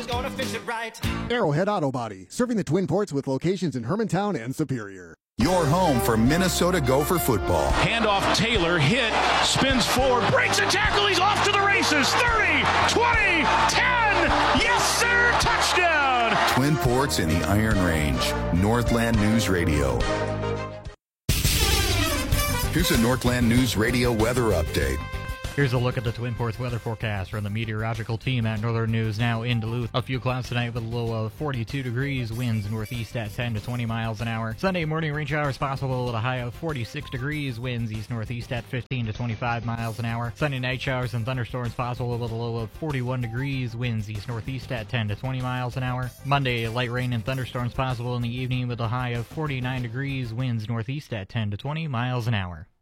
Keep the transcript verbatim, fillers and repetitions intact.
is gonna fix it right. Arrowhead Auto Body, serving the Twin Ports with locations in Hermantown and Superior. Your home for Minnesota Gopher football. Handoff, Taylor, hit, spins forward, breaks a tackle, he's off to the races. thirty, twenty, ten, yes sir, touchdown! Twin Ports in the Iron Range. Northland News Radio. Here's a Northland News Radio weather update. Here's a look at the Twin Ports weather forecast from the meteorological team at Northern News. Now in Duluth, a few clouds tonight with a low of forty-two degrees, winds northeast at ten to twenty miles an hour. Sunday morning rain showers possible with a high of forty-six degrees, winds east-northeast at fifteen to twenty-five miles an hour. Sunday night showers and thunderstorms possible with a low of forty-one degrees, winds east-northeast at ten to twenty miles an hour. Monday, light rain and thunderstorms possible in the evening with a high of forty-nine degrees, winds northeast at ten to twenty miles an hour.